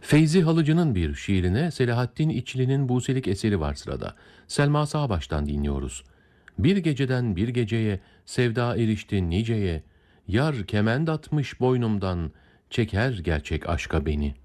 Feyzi Halıcı'nın bir şiirine Selahaddin İçli'nin Buselik eseri var sırada. Selma Sağbaş'tan dinliyoruz. Bir geceden bir geceye, sevda erişti niceye, yar kemend atmış boynumdan, çeker gerçek aşka beni.